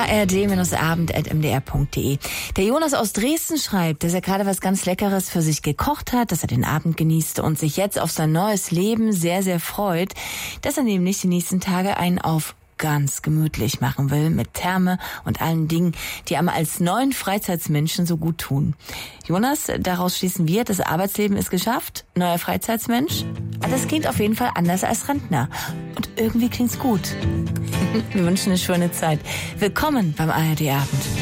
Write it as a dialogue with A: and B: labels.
A: ard-abend@mdr.de. Der Jonas aus Dresden schreibt, dass er gerade was ganz Leckeres für sich gekocht hat, dass er den Abend genießt und sich jetzt auf sein neues Leben sehr, sehr freut, dass er nämlich die nächsten Tage einen auf ganz gemütlich machen will, mit Therme und allen Dingen, die einem als neuen Freizeitsmenschen so gut tun. Jonas, daraus schließen wir, das Arbeitsleben ist geschafft, neuer Freizeitsmensch. Aber das klingt auf jeden Fall anders als Rentner. Und irgendwie klingt's gut. Wir wünschen eine schöne Zeit. Willkommen beim ARD Abend.